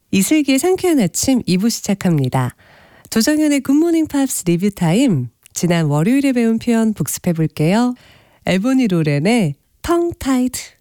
이슬기의 상쾌한 아침 2부 시작합니다. 조정현의 굿모닝 팝스 리뷰 타임. 지난 월요일에 배운 표현 복습해 볼게요. 엘보니 로렌의 텅 타이드.